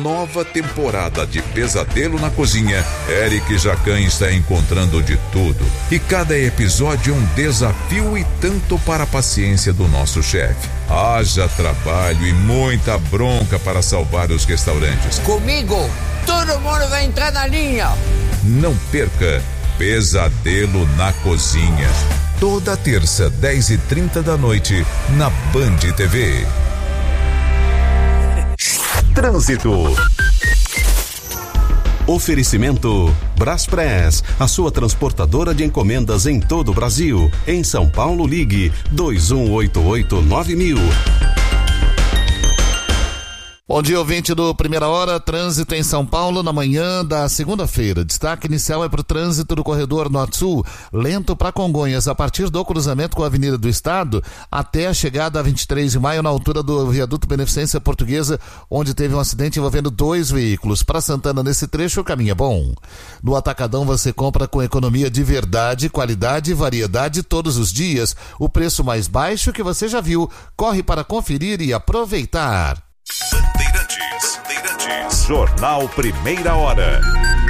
nova temporada de Pesadelo na Cozinha, Eric Jacan está encontrando de tudo. E cada episódio é um desafio e tanto para a paciência do nosso chefe. Haja trabalho e muita bronca para salvar os restaurantes. Comigo, todo mundo vai entrar na linha. Não perca Pesadelo na Cozinha. Toda terça, 10h30 da noite, na Band TV. Trânsito. Oferecimento Braspress, a sua transportadora de encomendas em todo o Brasil. Em São Paulo, ligue 2188-9000. Bom dia, ouvinte do Primeira Hora. Trânsito em São Paulo na manhã da segunda-feira. Destaque inicial é para o trânsito do corredor Norte-Sul, lento para Congonhas, a partir do cruzamento com a Avenida do Estado, até a chegada a 23 de maio, na altura do viaduto Beneficência Portuguesa, onde teve um acidente envolvendo 2 veículos. Para Santana, nesse trecho, o caminho é bom. No Atacadão, você compra com economia de verdade, qualidade e variedade todos os dias. O preço mais baixo que você já viu. Corre para conferir e aproveitar. Bandeirantes. Jornal Primeira Hora.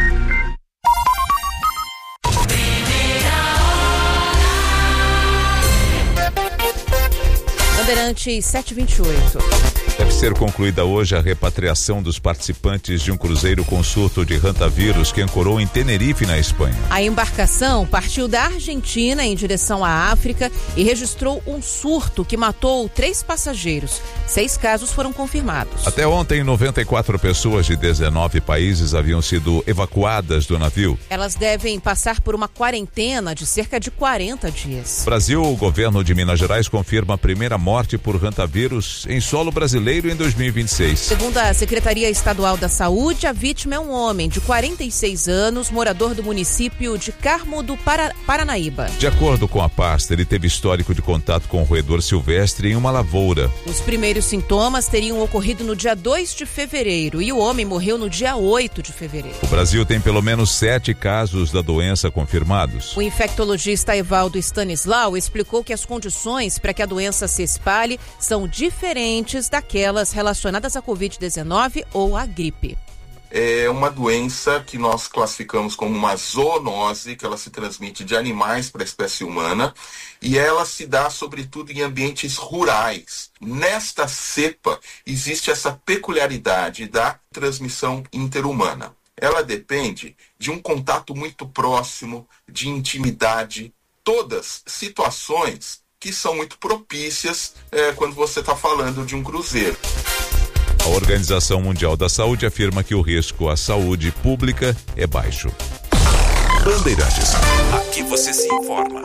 Bandeirantes 728. Deve ser concluída hoje a repatriação dos participantes de um cruzeiro com surto de hantavírus que ancorou em Tenerife, na Espanha. A embarcação partiu da Argentina em direção à África e registrou um surto que matou 3 passageiros. 6 casos foram confirmados. Até ontem, 94 pessoas de 19 países haviam sido evacuadas do navio. Elas devem passar por uma quarentena de cerca de 40 dias. Brasil, o governo de Minas Gerais confirma a primeira morte por hantavírus em solo brasileiro em 2026. Segundo a Secretaria Estadual da Saúde, a vítima é um homem de 46 anos, morador do município de Carmo do Paranaíba. De acordo com a pasta, ele teve histórico de contato com o roedor silvestre em uma lavoura. Os primeiros sintomas teriam ocorrido no dia 2 de fevereiro e o homem morreu no dia 8 de fevereiro. O Brasil tem pelo menos 7 casos da doença confirmados. O infectologista Evaldo Stanislau explicou que as condições para que a doença se espalhe são diferentes daquelas relacionadas à Covid-19 ou à gripe. É uma doença que nós classificamos como uma zoonose, que ela se transmite de animais para a espécie humana, e ela se dá sobretudo em ambientes rurais. Nesta cepa existe essa peculiaridade da transmissão interhumana. Ela depende de um contato muito próximo, de intimidade, todas situações que são muito propícias quando você está falando de um cruzeiro. A Organização Mundial da Saúde afirma que o risco à saúde pública é baixo. Bandeirantes, aqui você se informa.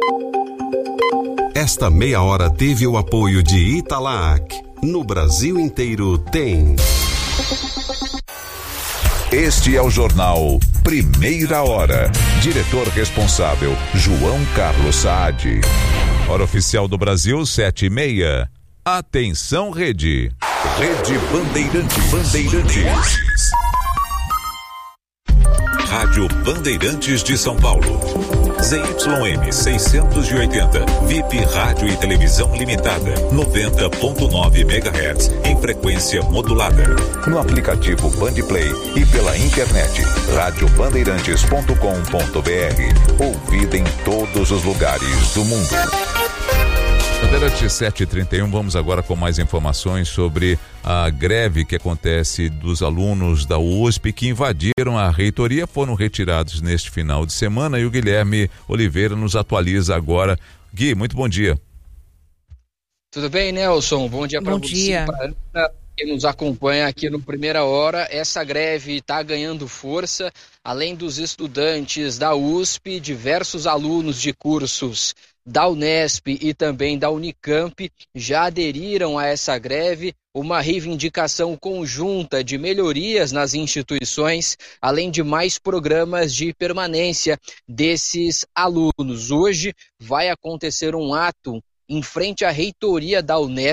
Esta meia hora teve o apoio de Italac. No Brasil inteiro tem. Este é o jornal Primeira Hora. Diretor responsável, João Carlos Saad. Hora oficial do Brasil, 7h30. Atenção, Rede. Rede Bandeirantes. Rádio Bandeirantes de São Paulo. ZYM 680, VIP Rádio e Televisão Limitada, 90.9 MHz, em frequência modulada. No aplicativo Bandplay e pela internet, radiobandeirantes.com.br. Ouvida em todos os lugares do mundo. Bandeirantes 7h31, vamos agora com mais informações sobre a greve que acontece dos alunos da USP que invadiram a reitoria, foram retirados neste final de semana, e o Guilherme Oliveira nos atualiza agora. Gui, muito bom dia. Tudo bem, Nelson? Bom dia para você, para Ana, que nos acompanha aqui no Primeira Hora. Essa greve está ganhando força, além dos estudantes da USP, diversos alunos de cursos da Unesp e também da Unicamp já aderiram a essa greve, uma reivindicação conjunta de melhorias nas instituições, além de mais programas de permanência desses alunos. Hoje vai acontecer um ato em frente à reitoria da Unesp,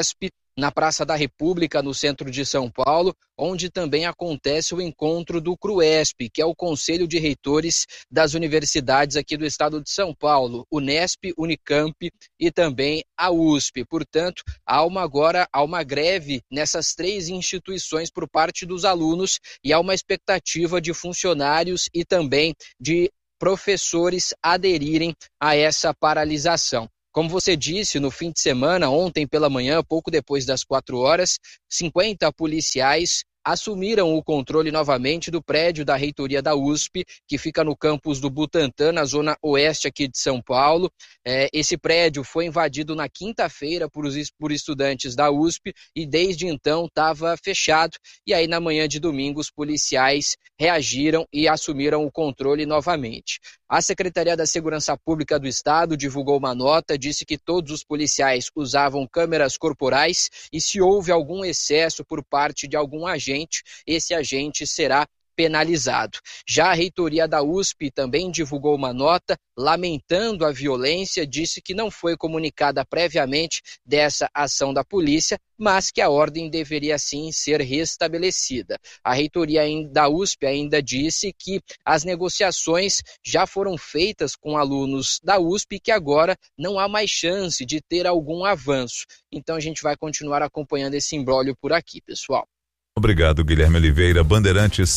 na Praça da República, no centro de São Paulo, onde também acontece o encontro do CRUESP, que é o Conselho de Reitores das Universidades aqui do estado de São Paulo, Unesp, Unicamp e também a USP. Portanto, há uma greve nessas 3 instituições por parte dos alunos e há uma expectativa de funcionários e também de professores aderirem a essa paralisação. Como você disse, no fim de semana, ontem pela manhã, pouco depois das 4 horas, 50 policiais assumiram o controle novamente do prédio da reitoria da USP, que fica no campus do Butantã, na zona oeste aqui de São Paulo. Esse prédio foi invadido na quinta-feira por estudantes da USP e desde então estava fechado. E aí na manhã de domingo os policiais reagiram e assumiram o controle novamente. A Secretaria da Segurança Pública do Estado divulgou uma nota, disse que todos os policiais usavam câmeras corporais e se houve algum excesso por parte de algum agente, esse agente será penalizado. Já a reitoria da USP também divulgou uma nota lamentando a violência, disse que não foi comunicada previamente dessa ação da polícia, mas que a ordem deveria sim ser restabelecida. A reitoria da USP ainda disse que as negociações já foram feitas com alunos da USP e que agora não há mais chance de ter algum avanço. Então a gente vai continuar acompanhando esse imbróglio por aqui, pessoal. Obrigado, Guilherme Oliveira, Bandeirantes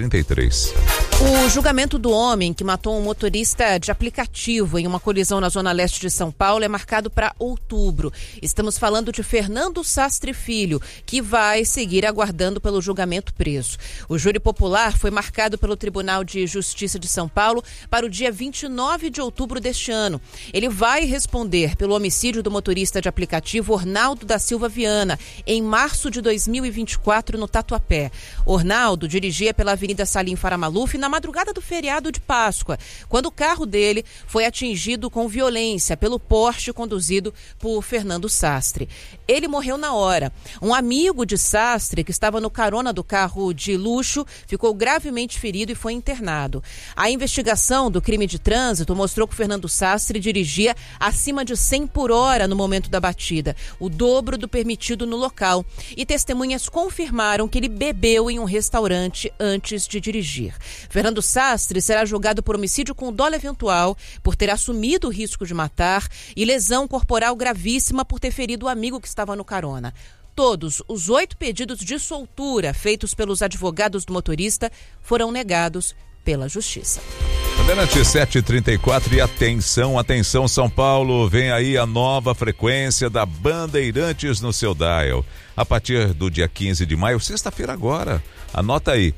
733. O julgamento do homem que matou um motorista de aplicativo em uma colisão na zona leste de São Paulo é marcado para outubro. Estamos falando de Fernando Sastre Filho, que vai seguir aguardando pelo julgamento preso. O júri popular foi marcado pelo Tribunal de Justiça de São Paulo para o dia 29 de outubro deste ano. Ele vai responder pelo homicídio do motorista de aplicativo Ornaldo da Silva Viana, em março de 2024, no Tatuapé. Ornaldo dirigia pela Avenida Salim Faramaluf na madrugada do feriado de Páscoa, quando o carro dele foi atingido com violência pelo Porsche conduzido por Fernando Sastre. Ele morreu na hora. Um amigo de Sastre, que estava no carona do carro de luxo, ficou gravemente ferido e foi internado. A investigação do crime de trânsito mostrou que Fernando Sastre dirigia acima de 100 por hora no momento da batida, o dobro do permitido no local. E testemunhas confirmaram que ele bebeu em um restaurante antes de dirigir. Fernando Sastre será julgado por homicídio com dolo eventual, por ter assumido o risco de matar, e lesão corporal gravíssima por ter ferido o amigo que estava no carona. Todos os 8 pedidos de soltura feitos pelos advogados do motorista foram negados pela Justiça. Bandeirantes 734 e atenção São Paulo, vem aí a nova frequência da Bandeirantes no seu dial. A partir do dia 15 de maio, sexta-feira agora, anota aí,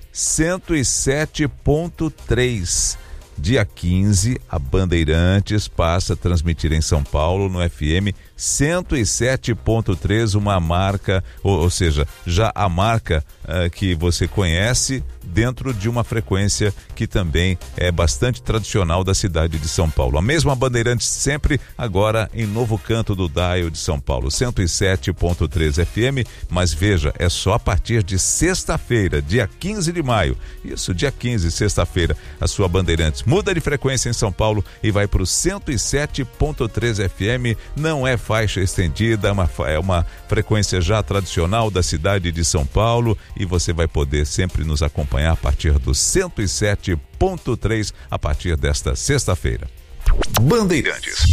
107.3. Dia 15, a Bandeirantes passa a transmitir em São Paulo, no FM 107.3, uma marca, ou seja, já a marca que você conhece dentro de uma frequência que também é bastante tradicional da cidade de São Paulo. A mesma Bandeirantes sempre, agora em novo canto do dial de São Paulo, 107.3 FM, mas veja, é só a partir de sexta-feira, dia 15 de maio. Isso, dia 15, sexta-feira, a sua Bandeirantes muda de frequência em São Paulo e vai para o 107.3 FM, não é faixa estendida, é uma frequência já tradicional da cidade de São Paulo e você vai poder sempre nos acompanhar a partir do 107.3 a partir desta sexta-feira. Bandeirantes.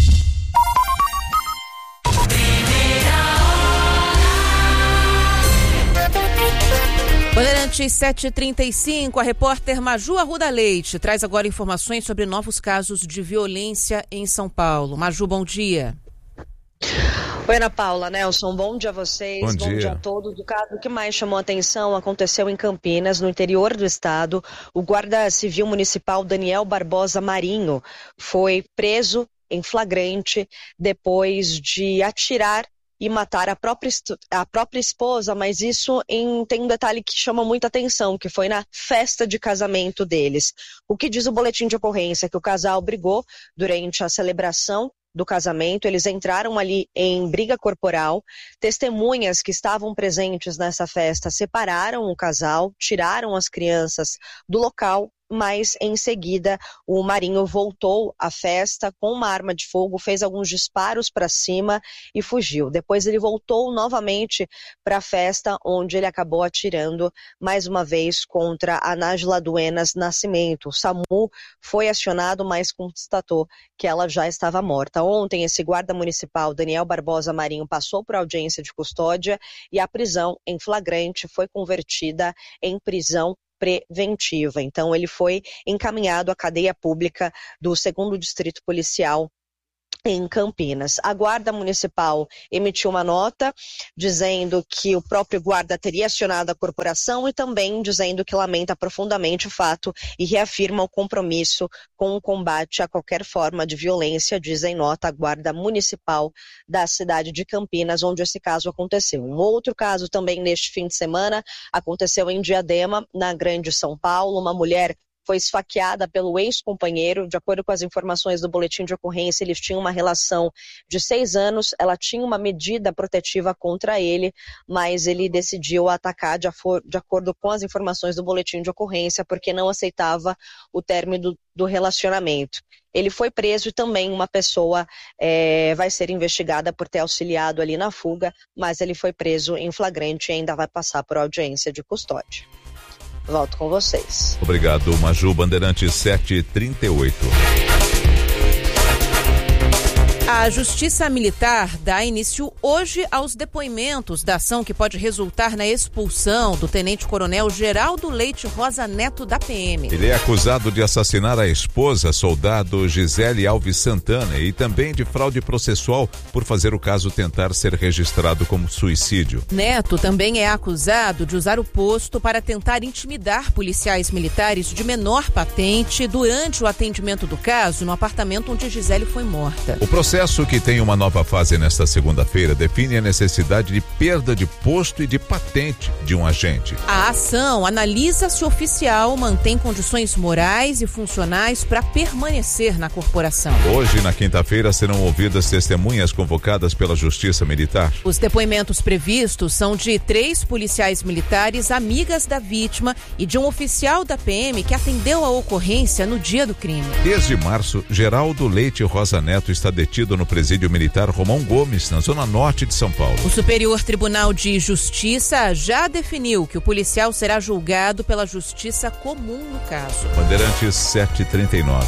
Bandeirantes 735, a repórter Maju Arruda Leite traz agora informações sobre novos casos de violência em São Paulo. Maju, bom dia. Oi, Ana Paula, Nelson, bom dia a vocês, bom dia a todos. O caso que mais chamou a atenção aconteceu em Campinas, no interior do estado. O guarda civil municipal Daniel Barbosa Marinho foi preso em flagrante depois de atirar e matar a própria esposa, mas isso tem um detalhe que chama muita atenção, que foi na festa de casamento deles. O que diz o boletim de ocorrência é que o casal brigou durante a celebração do casamento, eles entraram ali em briga corporal. Testemunhas que estavam presentes nessa festa separaram o casal, tiraram as crianças do local. mas em seguida o Marinho voltou à festa com uma arma de fogo, fez alguns disparos para cima e fugiu. Depois ele voltou novamente para a festa, onde ele acabou atirando mais uma vez contra a Nájila Duenas Nascimento. O SAMU foi acionado, mas constatou que ela já estava morta. Ontem, esse guarda municipal, Daniel Barbosa Marinho, passou por audiência de custódia e a prisão em flagrante foi convertida em prisão preventiva. Então, ele foi encaminhado à cadeia pública do 2º Distrito Policial em Campinas. A Guarda Municipal emitiu uma nota dizendo que o próprio guarda teria acionado a corporação e também dizendo que lamenta profundamente o fato e reafirma o compromisso com o combate a qualquer forma de violência, diz em nota a Guarda Municipal da cidade de Campinas, onde esse caso aconteceu. Um outro caso também neste fim de semana aconteceu em Diadema, na Grande São Paulo. Uma mulher foi esfaqueada pelo ex-companheiro. De acordo com as informações do boletim de ocorrência, eles tinham uma relação de 6 anos, ela tinha uma medida protetiva contra ele, mas ele decidiu atacar de acordo com as informações do boletim de ocorrência, porque não aceitava o término do relacionamento. Ele foi preso e também uma pessoa vai ser investigada por ter auxiliado ali na fuga, mas ele foi preso em flagrante e ainda vai passar por audiência de custódia. Volto com vocês. Obrigado, Maju. Bandeirantes 738. A Justiça Militar dá início hoje aos depoimentos da ação que pode resultar na expulsão do tenente-coronel Geraldo Leite Rosa Neto da PM. Ele é acusado de assassinar a esposa, soldado Gisele Alves Santana, e também de fraude processual por fazer o caso tentar ser registrado como suicídio. Neto também é acusado de usar o posto para tentar intimidar policiais militares de menor patente durante o atendimento do caso no apartamento onde Gisele foi morta. O processo, que tem uma nova fase nesta segunda-feira, define a necessidade de perda de posto e de patente de um agente. A ação analisa se o oficial mantém condições morais e funcionais para permanecer na corporação. Hoje, na quinta-feira, serão ouvidas testemunhas convocadas pela Justiça Militar. Os depoimentos previstos são de 3 policiais militares amigas da vítima e de um oficial da PM que atendeu a ocorrência no dia do crime. Desde março, Geraldo Leite Rosa Neto está detido no presídio militar Romão Gomes, na zona norte de São Paulo. O Superior Tribunal de Justiça já definiu que o policial será julgado pela Justiça Comum no caso. Bandeirantes 739.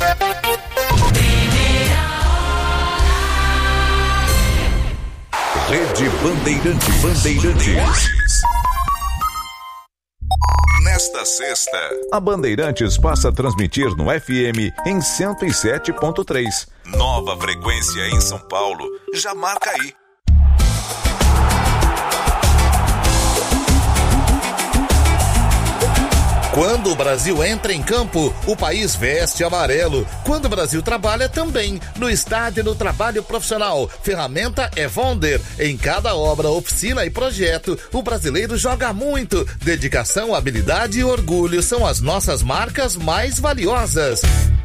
Rede Bandeirantes. Nesta sexta, a Bandeirantes passa a transmitir no FM em 107.3. Nova frequência em São Paulo. Já marca aí. Quando o Brasil entra em campo, o país veste amarelo. Quando o Brasil trabalha, também. No estádio, no trabalho profissional. Ferramenta é Vonder. Em cada obra, oficina e projeto, o brasileiro joga muito. Dedicação, habilidade e orgulho são as nossas marcas mais valiosas.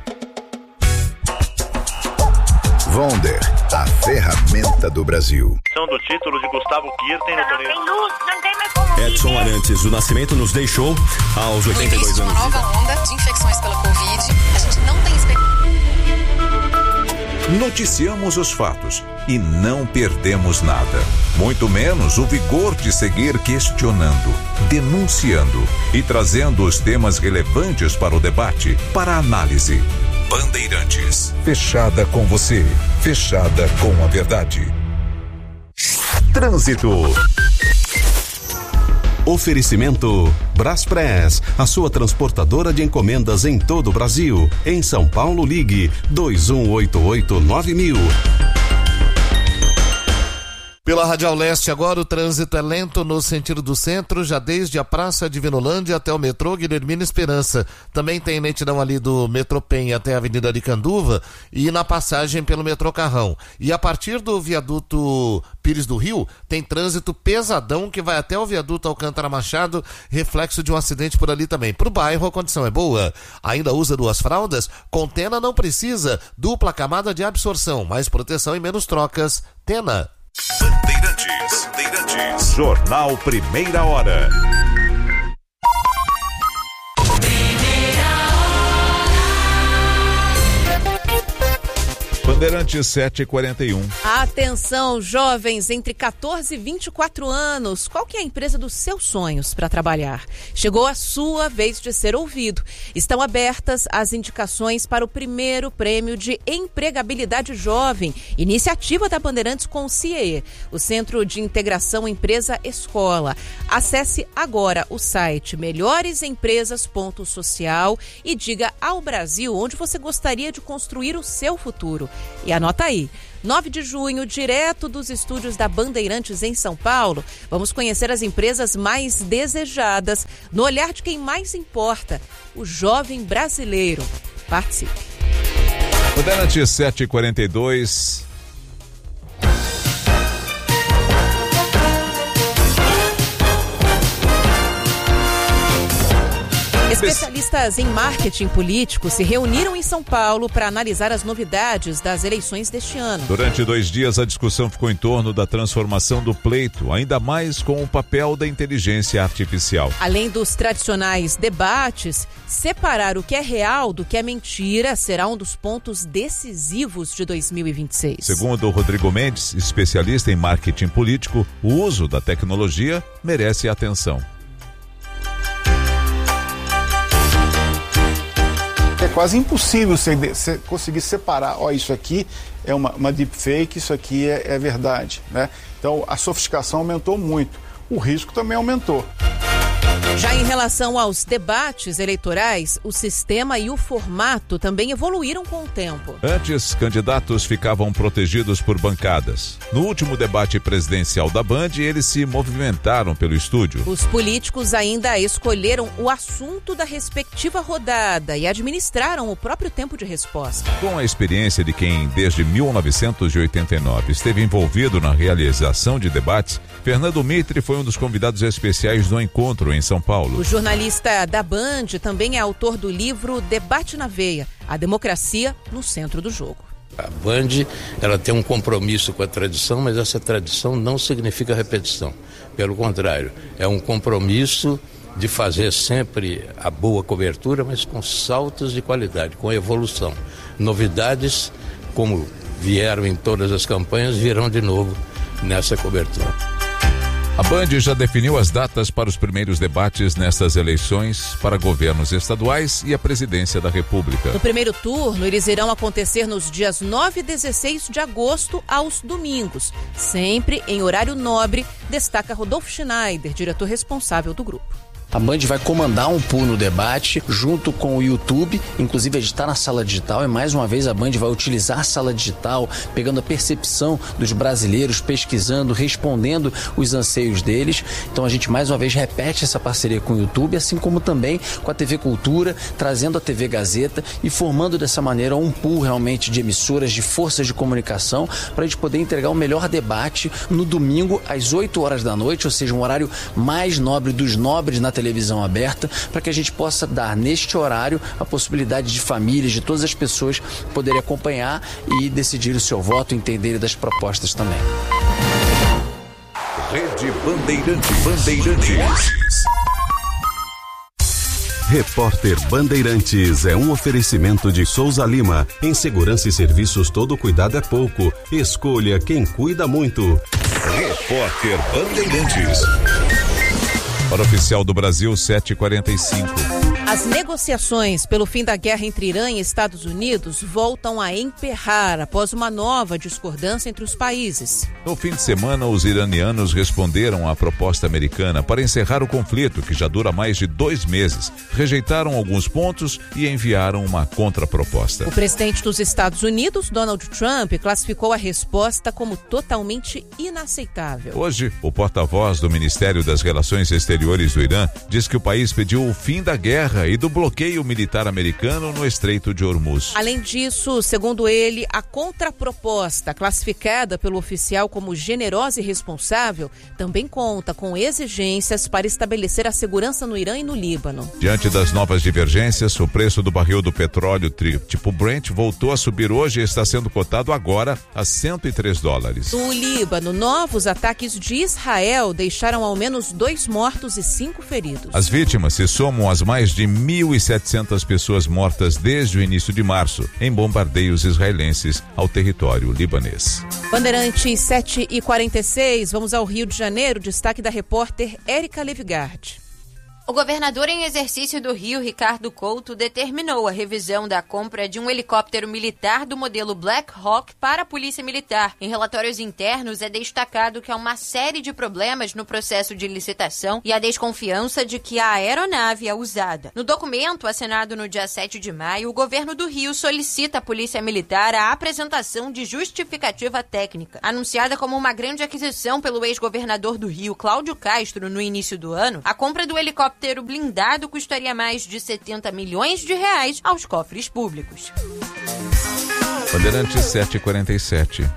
Vonder, a ferramenta do Brasil. São do título de Gustavo Kirten no torneio. Edson Arantes do Nascimento nos deixou aos 82 anos. Uma nova onda de infecções pela Covid. A gente não tem Noticiamos os fatos e não perdemos nada. Muito menos o vigor de seguir questionando, denunciando e trazendo os temas relevantes para o debate, para a análise. Bandeirantes. Fechada com você. Fechada com a verdade. Trânsito. Oferecimento Braspress, a sua transportadora de encomendas em todo o Brasil. Em São Paulo, ligue 2188-9000. Pela Radial Leste agora o trânsito é lento no sentido do centro, já desde a Praça de Vinolândia até o metrô Guilhermina Esperança. Também tem lentidão ali do metrô Penha até a Avenida Aricanduva e na passagem pelo metrô Carrão. E a partir do viaduto Pires do Rio, tem trânsito pesadão que vai até o viaduto Alcântara Machado, reflexo de um acidente por ali também. Pro bairro a condição é boa. Ainda usa 2 fraldas? Contena não precisa. Dupla camada de absorção, mais proteção e menos trocas. Tena. Bandeirantes. Jornal Primeira Hora. Bandeirantes 7h41. Atenção, jovens entre 14 e 24 anos. Qual que é a empresa dos seus sonhos para trabalhar? Chegou a sua vez de ser ouvido. Estão abertas as indicações para o primeiro prêmio de empregabilidade jovem, iniciativa da Bandeirantes com o CIE, o Centro de Integração Empresa-Escola. Acesse agora o site melhoresempresas.social e diga ao Brasil onde você gostaria de construir o seu futuro. E anota aí, 9 de junho, direto dos estúdios da Bandeirantes em São Paulo, vamos conhecer as empresas mais desejadas no olhar de quem mais importa, o jovem brasileiro. Participe. Bandeirantes 7h42. Especialistas em marketing político se reuniram em São Paulo para analisar as novidades das eleições deste ano. Durante 2 dias, a discussão ficou em torno da transformação do pleito, ainda mais com o papel da inteligência artificial. Além dos tradicionais debates, separar o que é real do que é mentira será um dos pontos decisivos de 2026. Segundo Rodrigo Mendes, especialista em marketing político, o uso da tecnologia merece atenção. É quase impossível você conseguir separar, isso aqui é uma deepfake, isso aqui é verdade, né? Então a sofisticação aumentou muito, o risco também aumentou. Já em relação aos debates eleitorais, o sistema e o formato também evoluíram com o tempo. Antes, candidatos ficavam protegidos por bancadas. No último debate presidencial da Band, eles se movimentaram pelo estúdio. Os políticos ainda escolheram o assunto da respectiva rodada e administraram o próprio tempo de resposta. Com a experiência de quem, desde 1989, esteve envolvido na realização de debates, Fernando Mitre foi um dos convidados especiais do encontro em São Paulo. O jornalista da Band também é autor do livro Debate na Veia, a democracia no centro do jogo. A Band, ela tem um compromisso com a tradição, mas essa tradição não significa repetição. Pelo contrário, é um compromisso de fazer sempre a boa cobertura, mas com saltos de qualidade, com evolução. Novidades, como vieram em todas as campanhas, virão de novo nessa cobertura. A Band já definiu as datas para os primeiros debates nestas eleições para governos estaduais e a presidência da República. No primeiro turno, eles irão acontecer nos dias 9 e 16 de agosto aos domingos, sempre em horário nobre, destaca Rodolfo Schneider, diretor responsável do grupo. A Band vai comandar um pool no debate junto com o YouTube, inclusive a gente está na sala digital e mais uma vez a Band vai utilizar a sala digital, pegando a percepção dos brasileiros, pesquisando, respondendo os anseios deles. Então a gente mais uma vez repete essa parceria com o YouTube, assim como também com a TV Cultura, trazendo a TV Gazeta e formando dessa maneira um pool realmente de emissoras, de forças de comunicação, para a gente poder entregar o melhor debate no domingo às 8 horas da noite, ou seja, um horário mais nobre dos nobres na televisão aberta, para que a gente possa dar neste horário a possibilidade de famílias, de todas as pessoas poderem acompanhar e decidir o seu voto, entenderem das propostas também. Rede Bandeirantes. Repórter Bandeirantes é um oferecimento de Souza Lima. Em segurança e serviços, todo cuidado é pouco. Escolha quem cuida muito. Repórter Bandeirantes. Para o Oficial do Brasil, 7h45. As negociações pelo fim da guerra entre Irã e Estados Unidos voltam a emperrar após uma nova discordância entre os países. No fim de semana, os iranianos responderam à proposta americana para encerrar o conflito, que já dura mais de 2 meses. Rejeitaram alguns pontos e enviaram uma contraproposta. O presidente dos Estados Unidos, Donald Trump, classificou a resposta como totalmente inaceitável. Hoje, o porta-voz do Ministério das Relações Exteriores do Irã diz que o país pediu o fim da guerra e do bloqueio militar americano no Estreito de Hormuz. Além disso, segundo ele, a contraproposta, classificada pelo oficial como generosa e responsável, também conta com exigências para estabelecer a segurança no Irã e no Líbano. Diante das novas divergências, o preço do barril do petróleo tipo Brent voltou a subir hoje e está sendo cotado agora a $103. No Líbano, novos ataques de Israel deixaram ao menos 2 mortos e 5 feridos. As vítimas se somam às mais de 1.700 pessoas mortas desde o início de março em bombardeios israelenses ao território libanês. Bandeirantes 7h46, vamos ao Rio de Janeiro, destaque da repórter Érica Levigard. O governador em exercício do Rio, Ricardo Couto, determinou a revisão da compra de um helicóptero militar do modelo Black Hawk para a Polícia Militar. Em relatórios internos, é destacado que há uma série de problemas no processo de licitação e a desconfiança de que a aeronave é usada. No documento, assinado no dia 7 de maio, o governo do Rio solicita à Polícia Militar a apresentação de justificativa técnica. Anunciada como uma grande aquisição pelo ex-governador do Rio, Cláudio Castro, no início do ano, a compra do helicóptero blindado custaria mais de 70 milhões de reais aos cofres públicos. Bandeirantes 7h47.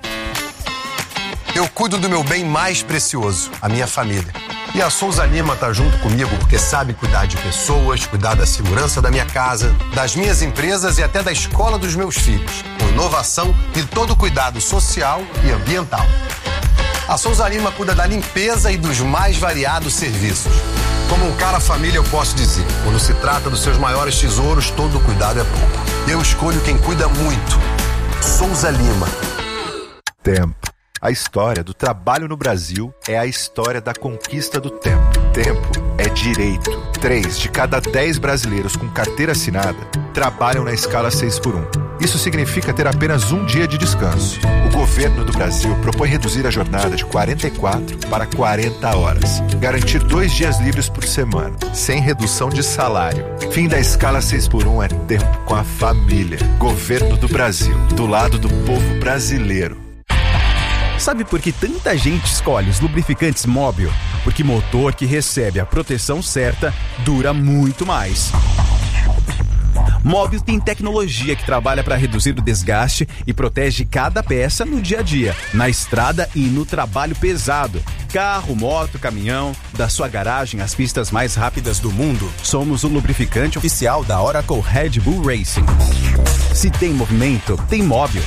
Eu cuido do meu bem mais precioso, a minha família. E a Souza Lima tá junto comigo porque sabe cuidar de pessoas, cuidar da segurança da minha casa, das minhas empresas e até da escola dos meus filhos, com inovação e todo cuidado social e ambiental. A Souza Lima cuida da limpeza e dos mais variados serviços. Como um cara família, eu posso dizer, quando se trata dos seus maiores tesouros, todo cuidado é pouco. Eu escolho quem cuida muito. Souza Lima. Tempo. A história do trabalho no Brasil é a história da conquista do tempo. Tempo é direito. 3 de cada 10 brasileiros com carteira assinada trabalham na escala 6x1. Isso significa ter apenas um dia de descanso. O governo do Brasil propõe reduzir a jornada de 44 para 40 horas. Garantir 2 dias livres por semana, sem redução de salário. Fim da escala 6x1 é tempo com a família. Governo do Brasil, do lado do povo brasileiro. Sabe por que tanta gente escolhe os lubrificantes Móbil? Porque motor que recebe a proteção certa dura muito mais. Móbil tem tecnologia que trabalha para reduzir o desgaste e protege cada peça no dia a dia, na estrada e no trabalho pesado. Carro, moto, caminhão, da sua garagem às pistas mais rápidas do mundo. Somos o lubrificante oficial da Oracle Red Bull Racing. Se tem movimento, tem Móbil.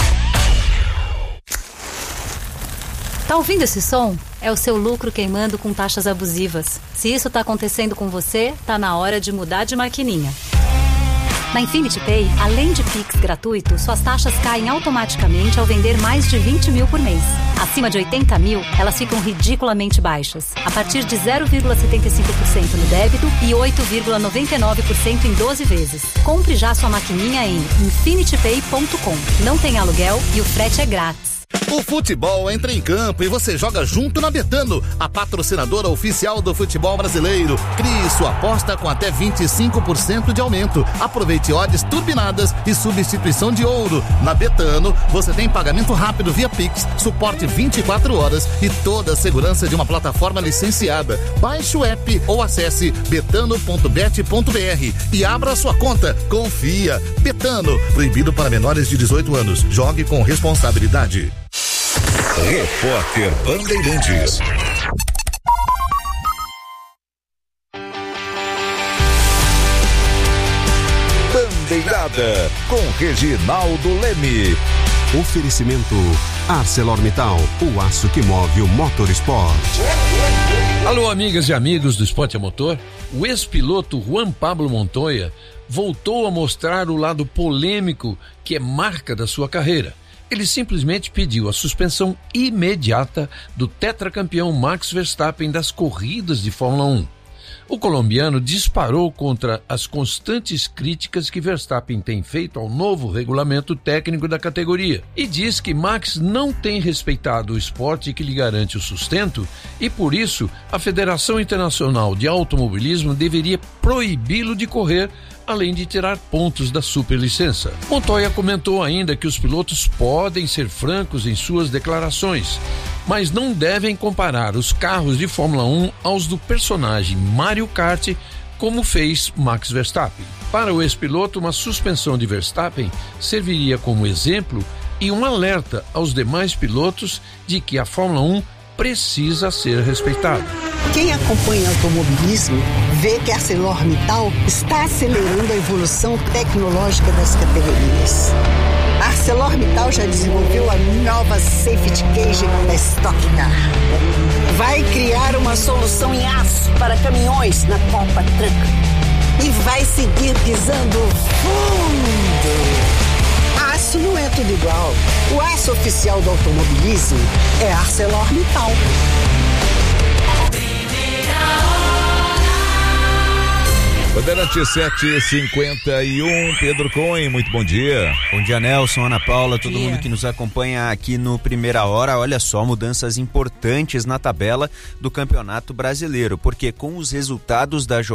Tá ouvindo esse som? É o seu lucro queimando com taxas abusivas. Se isso tá acontecendo com você, tá na hora de mudar de maquininha. Na Infinity Pay, além de Pix gratuito, suas taxas caem automaticamente ao vender mais de 20 mil por mês. Acima de 80 mil, elas ficam ridiculamente baixas, a partir de 0,75% no débito e 8,99% em 12 vezes. Compre já sua maquininha em infinitypay.com. Não tem aluguel e o frete é grátis. O futebol entra em campo e você joga junto na Betano, a patrocinadora oficial do futebol brasileiro. Crie sua aposta com até 25% de aumento. Aproveite odds turbinadas e substituição de ouro. Na Betano, você tem pagamento rápido via Pix, suporte 24 horas e toda a segurança de uma plataforma licenciada. Baixe o app ou acesse betano.bet.br e abra sua conta. Confia. Betano, proibido para menores de 18 anos. Jogue com responsabilidade. Repórter Bandeirantes. Bandeirada com Reginaldo Leme. Oferecimento ArcelorMittal, o aço que move o motorsport. Alô, amigas e amigos do Esporte a Motor. O ex-piloto Juan Pablo Montoya voltou a mostrar o lado polêmico que é marca da sua carreira. Ele simplesmente pediu a suspensão imediata do tetracampeão Max Verstappen das corridas de Fórmula 1. O colombiano disparou contra as constantes críticas que Verstappen tem feito ao novo regulamento técnico da categoria e diz que Max não tem respeitado o esporte que lhe garante o sustento e, por isso, a Federação Internacional de Automobilismo deveria proibi-lo de correr, além de tirar pontos da superlicença. Montoya comentou ainda que os pilotos podem ser francos em suas declarações, mas não devem comparar os carros de Fórmula 1 aos do personagem Mario Kart, como fez Max Verstappen. Para o ex-piloto, uma suspensão de Verstappen serviria como exemplo e um alerta aos demais pilotos de que a Fórmula 1 precisa ser respeitada. Quem acompanha automobilismo vê que a ArcelorMittal está acelerando a evolução tecnológica das categorias. A ArcelorMittal já desenvolveu a nova Safety Cage da Stock Car. Vai criar uma solução em aço para caminhões na Copa Truck. E vai seguir pisando fundo. Aço não é tudo igual. O aço oficial do automobilismo é ArcelorMittal. Bandeirante 7h51, Pedro Cohen, muito bom dia. Bom dia, Nelson, Ana Paula, todo mundo que nos acompanha aqui no Primeira Hora. Olha só, mudanças importantes na tabela do Campeonato Brasileiro, porque com os resultados da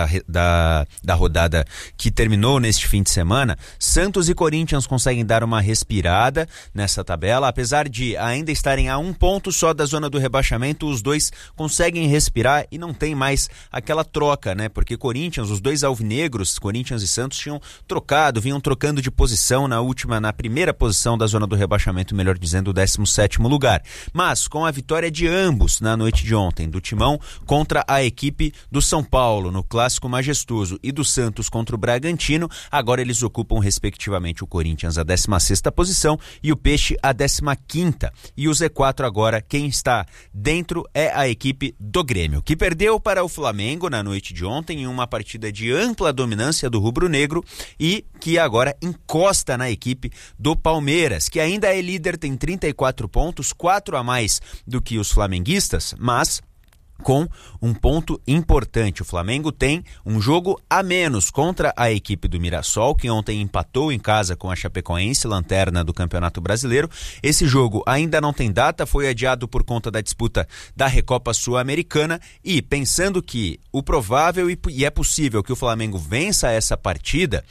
rodada que terminou neste fim de semana, Santos e Corinthians conseguem dar uma respirada nessa tabela, apesar de ainda estarem a 1 ponto só da zona do rebaixamento, os dois conseguem respirar e não tem mais aquela troca, né? Porque os dois alvinegros, Corinthians e Santos, vinham trocando de posição na primeira posição da zona do rebaixamento, melhor dizendo, o 17º lugar. Mas com a vitória de ambos na noite de ontem, do Timão contra a equipe do São Paulo no Clássico Majestoso e do Santos contra o Bragantino, agora eles ocupam respectivamente o Corinthians a 16ª posição e o Peixe a 15ª. E o Z4 agora, quem está dentro é a equipe do Grêmio, que perdeu para o Flamengo na noite de ontem em uma partida de ampla dominância do rubro-negro e que agora encosta na equipe do Palmeiras, que ainda é líder, tem 34 pontos, 4 a mais do que os flamenguistas, mas com um ponto importante. O Flamengo tem um jogo a menos contra a equipe do Mirassol, que ontem empatou em casa com a Chapecoense, lanterna do Campeonato Brasileiro. Esse jogo ainda não tem data, foi adiado por conta da disputa da Recopa Sul-Americana e pensando que o provável e é possível que o Flamengo vença essa partida,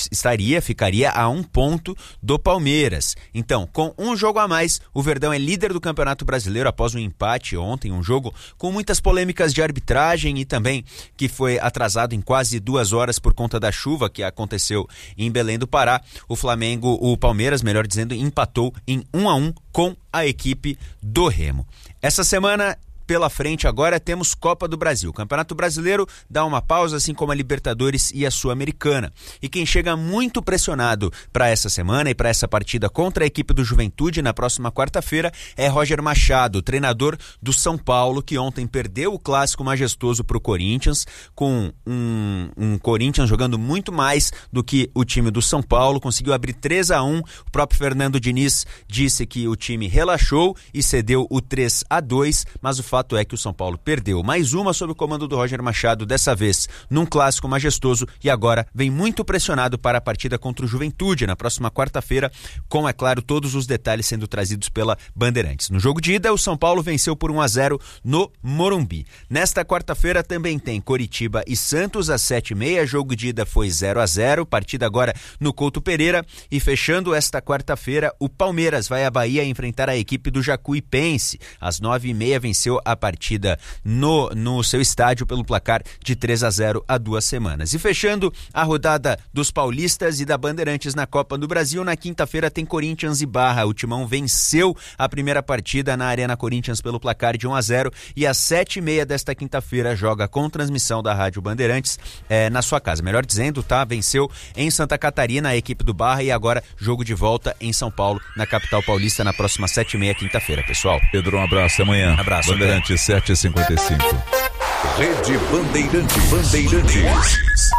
ficaria a 1 ponto do Palmeiras. Então, com um jogo a mais, o Verdão é líder do Campeonato Brasileiro após um empate ontem, um jogo com muitas polêmicas de arbitragem e também que foi atrasado em quase 2 horas por conta da chuva que aconteceu em Belém do Pará. O Palmeiras, melhor dizendo, empatou em 1-1 com a equipe do Remo. Essa semana pela frente agora temos Copa do Brasil. O Campeonato Brasileiro dá uma pausa, assim como a Libertadores e a Sul-Americana. E quem chega muito pressionado para essa semana e para essa partida contra a equipe do Juventude na próxima quarta-feira é Roger Machado, treinador do São Paulo, que ontem perdeu o Clássico Majestoso para o Corinthians, com um Corinthians jogando muito mais do que o time do São Paulo, conseguiu abrir 3-1. O próprio Fernando Diniz disse que o time relaxou e cedeu o 3-2, mas o fato é que o São Paulo perdeu mais uma sob o comando do Roger Machado, dessa vez num Clássico Majestoso, e agora vem muito pressionado para a partida contra o Juventude na próxima quarta-feira, com, é claro, todos os detalhes sendo trazidos pela Bandeirantes. No jogo de ida, o São Paulo venceu por 1-0 no Morumbi. Nesta quarta-feira também tem Coritiba e Santos às 7h30, jogo de ida foi 0-0, partida agora no Couto Pereira, e fechando esta quarta-feira, o Palmeiras vai à Bahia enfrentar a equipe do Jacuipense. Às 9h30 venceu a partida no seu estádio pelo placar de 3-0 há 2 semanas. E fechando a rodada dos paulistas e da Bandeirantes na Copa do Brasil, na quinta-feira tem Corinthians e Barra. O Timão venceu a primeira partida na Arena Corinthians pelo placar de 1-0 e às 7h30 desta quinta-feira joga com transmissão da Rádio Bandeirantes na sua casa. Melhor dizendo, tá? Venceu em Santa Catarina a equipe do Barra e agora jogo de volta em São Paulo, na capital paulista, na próxima 7h30 quinta-feira, pessoal. Pedro, um abraço, amanhã. Abraço. Bandeirantes 7h55. Rede Bandeirantes.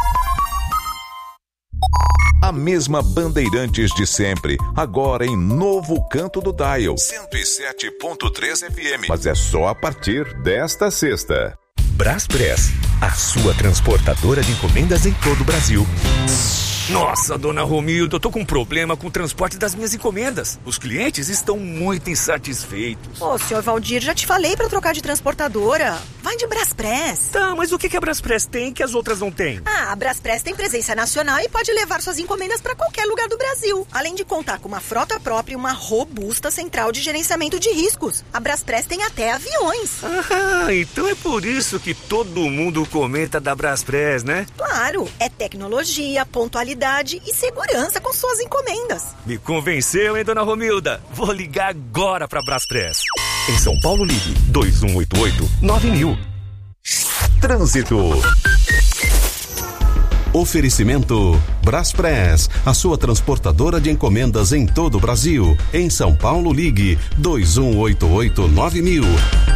A mesma Bandeirantes de sempre, agora em novo canto do dial, 107.3 FM. Mas é só a partir desta sexta. Braspress, a sua transportadora de encomendas em todo o Brasil. Nossa, dona Romilda, eu tô com um problema com o transporte das minhas encomendas. Os clientes estão muito insatisfeitos. Ô, senhor Valdir, já te falei pra trocar de transportadora. Vai de Braspress. Tá, mas o que a Braspress tem que as outras não têm? A Braspress tem presença nacional e pode levar suas encomendas pra qualquer lugar do Brasil. Além de contar com uma frota própria e uma robusta central de gerenciamento de riscos. A Braspress tem até aviões. Ah, então é por isso que todo mundo comenta da Braspress, né? Claro, é tecnologia, pontualidade e segurança com suas encomendas. Me convenceu, hein, dona Romilda? Vou ligar agora pra Braspress. Em São Paulo, ligue 2188-9000. Trânsito. Oferecimento Braspress, a sua transportadora de encomendas em todo o Brasil. Em São Paulo, ligue 2188-9000.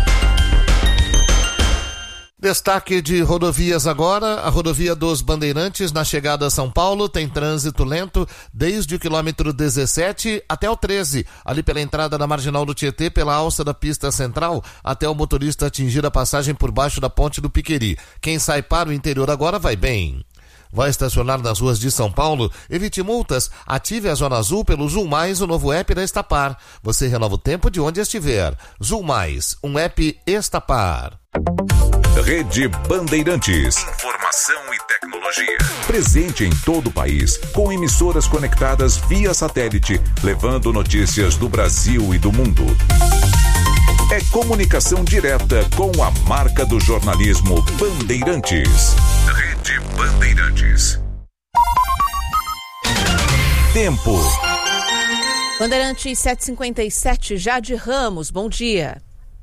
Destaque de rodovias agora. A rodovia dos Bandeirantes, na chegada a São Paulo, tem trânsito lento desde o quilômetro 17 até o 13, ali pela entrada da Marginal do Tietê, pela alça da pista central, até o motorista atingir a passagem por baixo da ponte do Piqueri. Quem sai para o interior agora vai bem. Vai estacionar nas ruas de São Paulo? Evite multas. Ative a Zona Azul pelo Zul Mais, o novo app da Estapar. Você renova o tempo de onde estiver. Zul Mais, um app Estapar. Rede Bandeirantes. Informação e tecnologia. Presente em todo o país, com emissoras conectadas via satélite, levando notícias do Brasil e do mundo. É comunicação direta com a marca do jornalismo Bandeirantes. Rede Bandeirantes. Tempo. Bandeirantes 757, Jade Ramos, bom dia.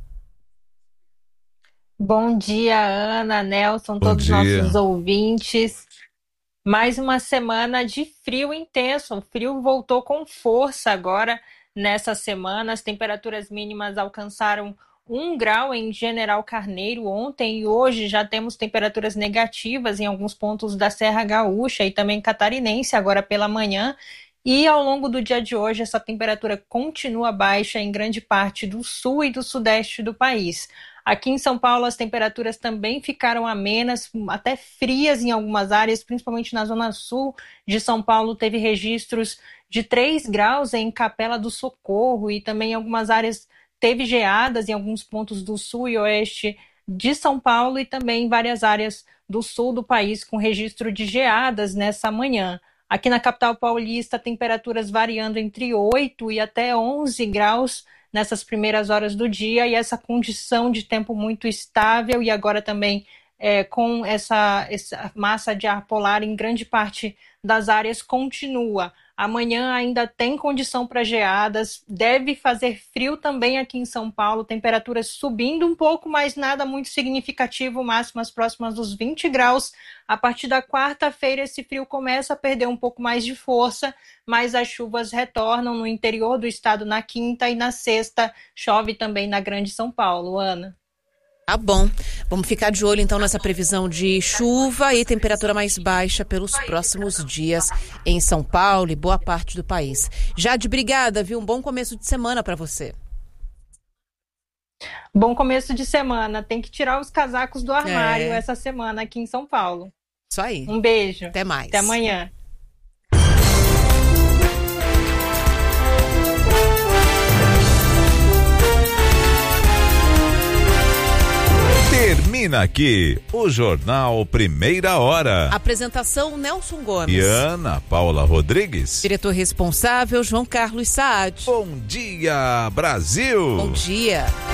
Bom dia, Ana, Nelson, todos os nossos ouvintes. Mais uma semana de frio intenso. O frio voltou com força agora nessa semana. As temperaturas mínimas alcançaram 1 grau em General Carneiro ontem e hoje já temos temperaturas negativas em alguns pontos da Serra Gaúcha e também catarinense agora pela manhã. E ao longo do dia de hoje, essa temperatura continua baixa em grande parte do sul e do sudeste do país. Aqui em São Paulo, as temperaturas também ficaram amenas, até frias em algumas áreas, principalmente na zona sul de São Paulo. Teve registros de 3 graus em Capela do Socorro e também em algumas áreas teve geadas em alguns pontos do sul e oeste de São Paulo e também em várias áreas do sul do país com registro de geadas nessa manhã. Aqui na capital paulista, temperaturas variando entre 8 e até 11 graus nessas primeiras horas do dia, e essa condição de tempo muito estável e agora também com essa massa de ar polar em grande parte das áreas continua. Amanhã ainda tem condição para geadas, deve fazer frio também aqui em São Paulo, temperaturas subindo um pouco, mas nada muito significativo, máximas próximas dos 20 graus. A partir da quarta-feira esse frio começa a perder um pouco mais de força, mas as chuvas retornam no interior do estado na quinta e na sexta chove também na Grande São Paulo. Ana. Tá bom. Vamos ficar de olho então nessa previsão de chuva e temperatura mais baixa pelos próximos dias em São Paulo e boa parte do país. Jade, obrigada, viu? Um bom começo de semana para você. Bom começo de semana. Tem que tirar os casacos do armário essa semana aqui em São Paulo. Isso aí. Um beijo. Até mais. Até amanhã. Termina aqui o Jornal Primeira Hora. Apresentação Nelson Gomes. E Ana Paula Rodrigues. Diretor responsável João Carlos Saad. Bom dia, Brasil. Bom dia.